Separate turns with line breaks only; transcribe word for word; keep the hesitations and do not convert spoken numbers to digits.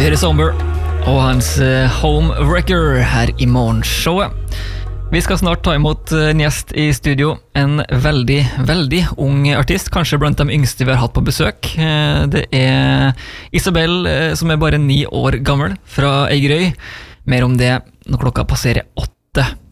hører Somber og hans Home Wrecker her i morgenshowet. Vi skal snart ta imot en gjest i studio, en veldig, veldig ung artist, kanskje blant de yngste vi har hatt på besøk. Det er Isabel, som er bare ni år gammel, fra Eigerøy. Mer om det når klokka passerer åtte.